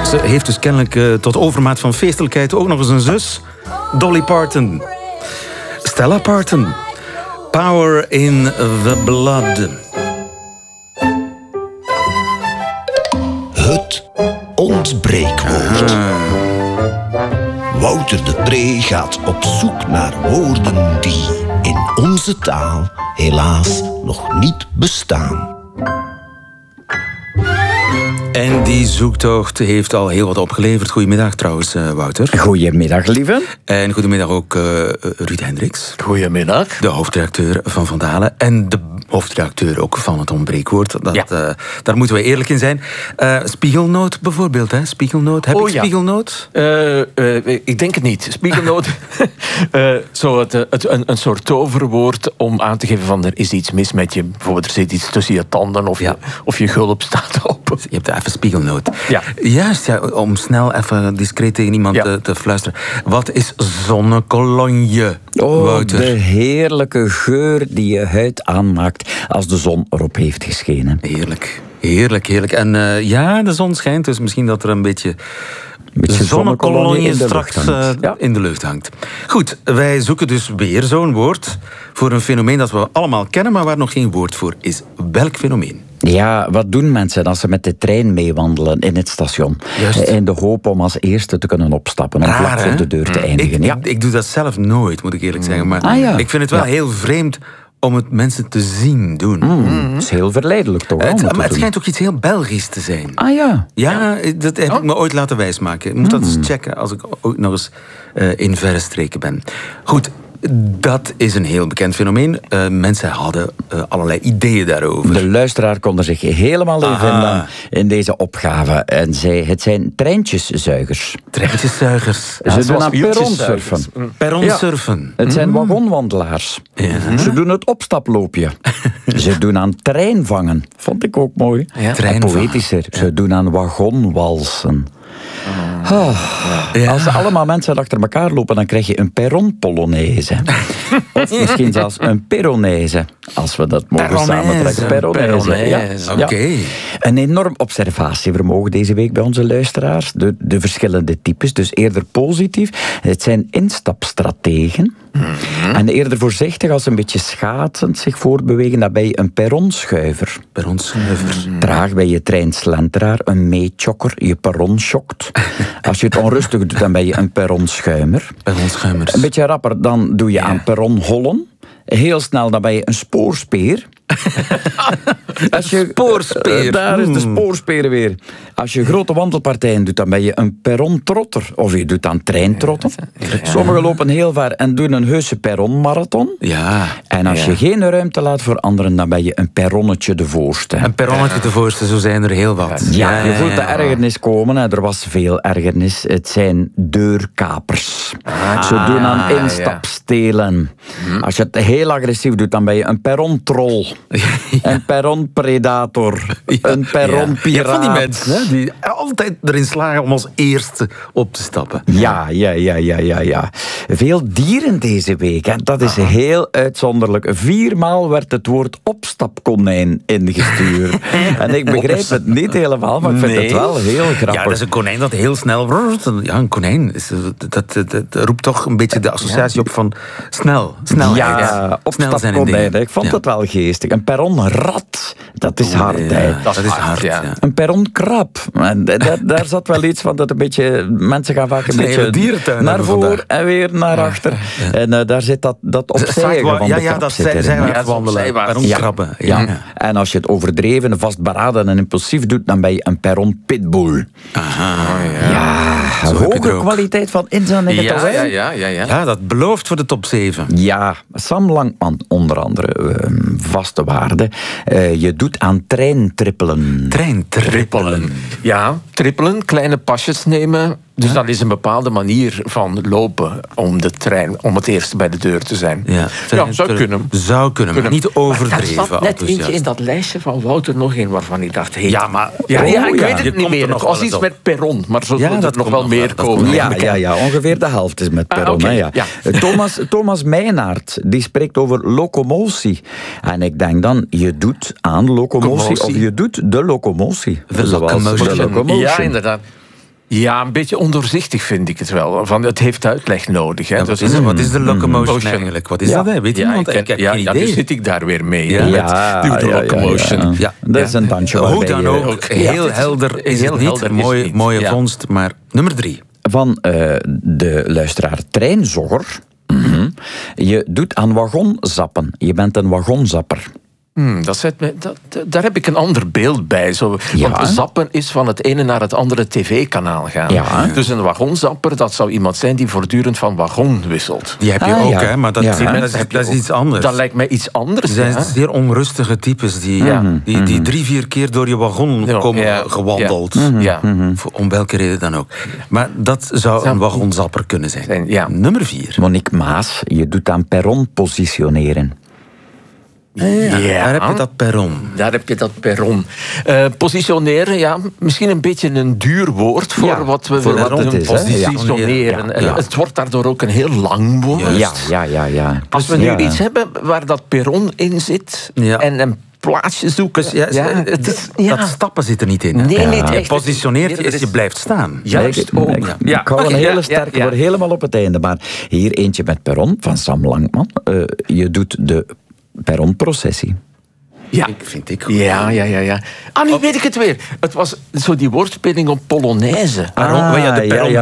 Ze heeft dus kennelijk tot overmaat van feestelijkheid ook nog eens een zus. Dolly Parton. Stella Parton. Power in the Blood. Het ontbreekwoord. Wouter de Pre gaat op zoek naar woorden die in onze taal helaas nog niet bestaan. En die zoektocht heeft al heel wat opgeleverd. Goedemiddag trouwens, Wouter. Goedemiddag, lieve. En goedemiddag ook Ruud Hendricks. Goedemiddag. De hoofdredacteur van Van Dalen. En de hoofdredacteur ook van het ontbreekwoord. Daar moeten we eerlijk in zijn. Spiegelnoot bijvoorbeeld, hè? Spiegelnoot. Heb ik spiegelnoot? Ik denk het niet. Spiegelnoot. Een soort toverwoord om aan te geven van er is iets mis met je. Bijvoorbeeld er zit iets tussen je tanden of je gulp staat open. Je hebt even spiegelnoot. Ja. Juist, ja, om snel even discreet tegen iemand te fluisteren. Wat is zonnekolonje, Wouter? De heerlijke geur die je huid aanmaakt als de zon erop heeft geschenen. Heerlijk, heerlijk, heerlijk. En de zon schijnt, dus misschien dat er een beetje zonnekolonje straks in de lucht hangt. Goed, wij zoeken dus weer zo'n woord voor een fenomeen dat we allemaal kennen, maar waar nog geen woord voor is. Welk fenomeen? Ja, wat doen mensen als ze met de trein meewandelen in het station? Juist. In de hoop om als eerste te kunnen opstappen om vlak voor de deur te eindigen. Ik doe dat zelf nooit, moet ik eerlijk zeggen. Maar ik vind het wel heel vreemd om het mensen te zien doen. Dat is heel verleidelijk toch? Maar het schijnt ook iets heel Belgisch te zijn. Ah ja. Ja, dat heb ik me ooit laten wijsmaken. Ik moet dat eens checken als ik ook nog eens in verre streken ben. Goed. Dat is een heel bekend fenomeen. Mensen hadden allerlei ideeën daarover. De luisteraar kon er zich helemaal in vinden in deze opgave. En zei, het zijn treintjeszuigers. Treintjeszuigers. Ze doen aan perronsurfen. Perronsurfen. Het zijn wagonwandelaars. Ja. Ze doen het opstaploopje. Ze doen aan treinvangen. Vond ik ook mooi. Ja. En poëtischer. Ze doen aan wagonwalsen. Als ze allemaal mensen achter elkaar lopen, dan krijg je een perronpolonaise. Of misschien zelfs een peronaise, als we dat mogen samentrekken. Peronaise. Oké. Een enorm observatievermogen deze week bij onze luisteraars. De verschillende types, dus eerder positief. Het zijn instapstrategen. En eerder voorzichtig, als ze een beetje schaatsend zich voortbewegen, dan ben je een perronschuiver. Traag ben je treinslenteraar, een meetjokker, je perron schokt. Als je het onrustig doet, dan ben je een perronschuimer. Een beetje rapper, dan doe je aan perronhollen. Heel snel, dan ben je een spoorspeer. Spoorspeer. Daar is de spoorspeer weer. Als je grote wandelpartijen doet, dan ben je een perrontrotter. Of je doet aan treintrotten. Sommigen lopen heel ver en doen een heuse perronmarathon. Ja. En als je geen ruimte laat voor anderen, dan ben je een perronnetje de voorste. Een perronnetje de voorste, zo zijn er heel wat. Ja, je voelt de ergernis komen. Hè. Er was veel ergernis. Het zijn deurkapers. Ze doen aan instapstelen. Als je het heel agressief doet, dan ben je een perrontrol. Een perronpredator. Een perronpiraat. Je hebt van die mensen die altijd erin slagen om als eerste op te stappen. Ja. Veel dieren deze week. Hè. Dat is heel uitzonderlijk. 4 maal werd het woord opstapkonijn ingestuurd. En ik begrijp het niet helemaal, maar ik vind het wel heel grappig. Ja, dat is een konijn dat heel snel... Ja, een konijn. Dat roept toch een beetje de associatie op van snelheid. Ja, opstapkonijn. Ik vond het wel geestig. Een perronrat. Dat is hard. Dat is hard, ja. Een perronkrab. Daar zat wel iets van dat een beetje... Mensen gaan vaak een beetje naar voor en weer naar achter. En daar zit dat opzijgen van de krab. Dat zijn we wandelen. Perronkrabben. Ja. En als je het overdreven, vastberaden en impulsief doet, dan ben je een perronpitbull. Hoge kwaliteit van inzendingen. Ja, dat belooft voor de top 7. Ja, Sam Langman onder andere, vaste waarde. Je doet aan treintrippelen. Treintrippelen. Ja, trippelen, kleine pasjes nemen. Dus dat is een bepaalde manier van lopen om de trein, om het eerst bij de deur te zijn. Ja, zou kunnen, maar niet overdreven. Maar er zat net eentje in dat lijstje van Wouter nog een waarvan ik dacht... Hey, ik weet het niet meer. Het was iets met perron, maar zo zullen er nog wel meer komen. Ja, ongeveer de helft is met perron. Thomas Meijnaert, die spreekt over locomotie. En ik denk dan, je doet aan locomotie of je doet de locomotie. De locomotion. Ja, inderdaad. Ja, een beetje ondoorzichtig vind ik het wel. Het heeft uitleg nodig. Hè. Ja, wat is de locomotion eigenlijk? Wat is dat? Hè? Weet je iemand? Ik heb geen idee. Nu zit ik daar weer mee. De locomotion. Ja. Dat is een dansje. Hoe dan ook, heel helder is het niet. Mooie vondst, maar nummer 3. Van de luisteraar Treinzogger. Je doet aan wagonzappen. Je bent een wagonzapper. Daar heb ik een ander beeld bij. Want zappen is van het ene naar het andere tv-kanaal gaan. Ja. Dus een wagonzapper, dat zou iemand zijn die voortdurend van wagon wisselt. Die heb je ook, hè? Maar dat is iets anders. Dat lijkt mij iets anders. Er zijn zeer onrustige types die 3-4 keer door je wagon komen gewandeld. Om welke reden dan ook. Maar dat zou een wagonzapper kunnen zijn. Nummer 4. Monique Maas, je doet aan perron positioneren. Daar heb je dat perron. Positioneren, misschien een beetje een duur woord voor wat we willen positioneren. Het wordt daardoor ook een heel lang woord. Ja. Als we nu iets hebben waar dat perron in zit en een plaatsje zoeken. Dat stappen zit er niet in. Nee, niet echt. Je positioneert je, je blijft staan. Juist ook. Ik hou een hele sterke voor helemaal op het einde. Maar hier eentje met perron van Sam Langman. Je doet de perronprocessie. Ja, vind ik goed. Ja. Nu weet ik het weer. Het was zo die woordspeling op Polonaise. De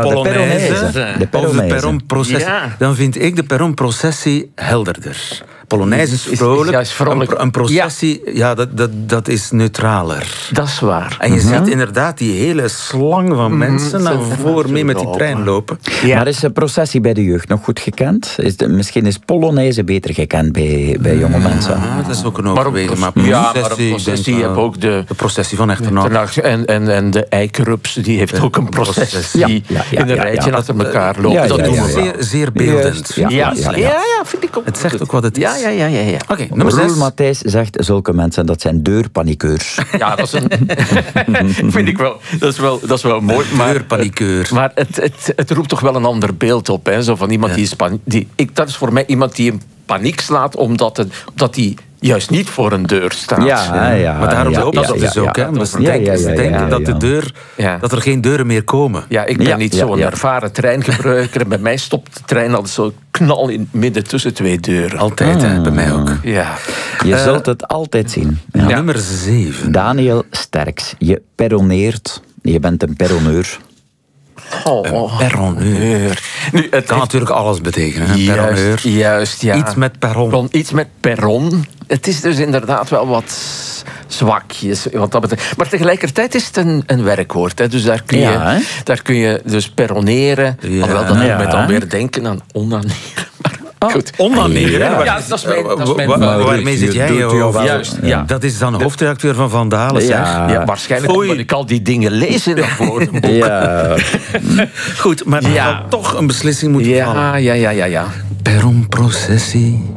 perronprocessie. Dan vind ik de perronprocessie helderder. Polonaise is vrolijk. Een processie, dat is neutraler. Dat is waar. En je ziet inderdaad die hele slang van mensen naar voren mee met die trein lopen. Maar is de processie bij de jeugd nog goed gekend? Misschien is Polonaise beter gekend bij jonge mensen. Dat is ook een overweging. Maar processie heb ook de processie van Echternach. En de eikrups, die heeft ook een processie in een rijtje achter elkaar lopen. Dat doen we zeer beeldend. Ja, vind ik ook. Het zegt ook wat het is. Ja. Oké, nummer 6. Roel Matthijs zegt, zulke mensen, dat zijn deurpaniekeurs. Ja, dat is vind ik wel. Dat is wel mooi. Deurpaniekeur. Maar het roept toch wel een ander beeld op. Hè? Zo van iemand dat is voor mij iemand die in paniek slaat, omdat hij juist niet voor een deur staat. Maar daarom loopt dat dus ook. Ze denken dat er geen deuren meer komen. Ja, ik ben niet zo'n ervaren treingebruiker. En bij mij stopt de trein altijd zo knal in het midden tussen 2 deuren. Altijd, bij mij ook. Ja. Je zult het altijd zien. Nummer 7. Daniel Sterks, je perroneert. Je bent een perronneur. Een perronneur. Nu, het kan natuurlijk alles betekenen. Juist, ja. Iets met perron. Iets met perron. Het is dus inderdaad wel wat zwakjes. Maar tegelijkertijd is het een werkwoord. Hè. Dus daar kun je dus perroneren. Alhoewel, dat doet mij dan weer denken aan onaneren. Goed. Onaneren? Ja, dat is mijn waarmee zit jij? Juist. Dat is dan hoofdredacteur van Van Dalen, zeg. Ja, waarschijnlijk omdat ik al die dingen lees in dat woordenboek. Goed, maar er zal toch een beslissing moeten vallen. Ja. Perronprocessie.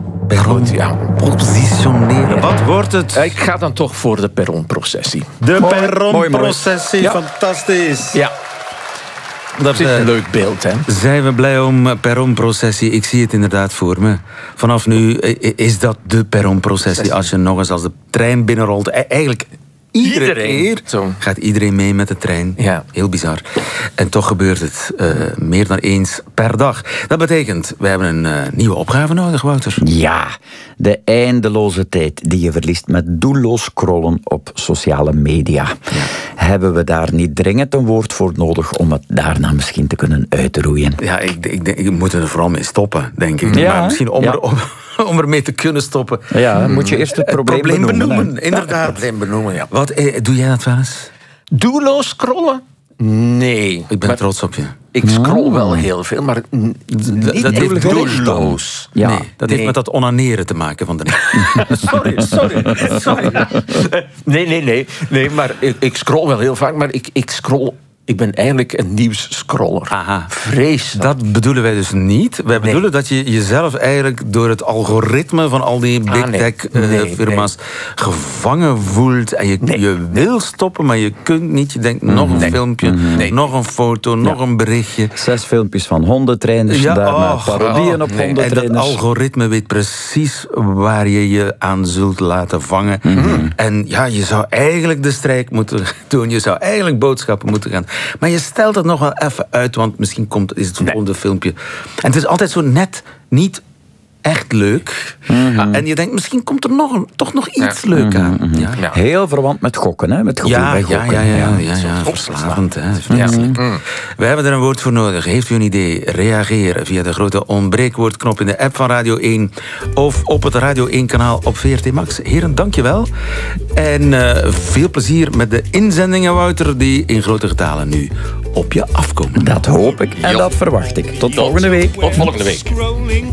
Positioneren. Wat wordt het? Ik ga dan toch voor de perronprocessie. De perronprocessie, fantastisch. Ja. Dat is een leuk beeld, hè? Zijn we blij om perronprocessie? Ik zie het inderdaad voor me. Vanaf nu is dat de perronprocessie. Als de trein binnenrolt. Eigenlijk iedere keer gaat iedereen mee met de trein. Ja. Heel bizar. En toch gebeurt het meer dan eens per dag. Dat betekent, wij hebben een nieuwe opgave nodig, Wouter. Ja, de eindeloze tijd die je verliest met doelloos scrollen op sociale media. Ja. Hebben we daar niet dringend een woord voor nodig om het daarna misschien te kunnen uitroeien? Ja, ik denk, we moeten er vooral mee stoppen, denk ik. Ja. Maar misschien om ermee te kunnen stoppen. Ja, moet je eerst het probleem benoemen. Inderdaad. Het probleem benoemen, ja. Wat, doe jij dat wel eens? Doelloos scrollen? Nee. Ik ben trots op je. Ik scroll wel heel veel, maar niet doelloos. Ja. Nee, dat heeft met dat onaneren te maken van de Sorry. Nee, maar ik scroll wel heel vaak, maar ik scroll... Ik ben eigenlijk een nieuwsscroller. Aha. Vreselijk. Dat bedoelen wij dus niet. Wij bedoelen dat je jezelf eigenlijk door het algoritme van al die big tech firma's gevangen voelt. En je wil stoppen, maar je kunt niet. Je denkt nog een filmpje, nog een foto, nog een berichtje. 6 filmpjes van hondentrainers, daarna parodieën op hondentrainers. En dat algoritme weet precies waar je je aan zult laten vangen. En ja, je zou eigenlijk de strijk moeten doen. Je zou eigenlijk boodschappen moeten gaan Maar je stelt het nog wel even uit, want misschien is het volgende filmpje. En het is altijd zo net niet echt leuk. En je denkt, misschien komt er toch nog iets leuk aan. Ja. Heel verwant met gokken, hè? Met gevoel bij gokken. Ja. Verslavend, hè? We hebben er een woord voor nodig. Heeft u een idee? Reageer via de grote ontbreekwoordknop in de app van Radio 1 of op het Radio 1-kanaal op VRT Max. Heren, dankjewel. En veel plezier met de inzendingen, Wouter, die in grote getalen nu op je afkomen. Dat hoop ik en dat verwacht ik. Tot volgende week. Tot volgende week.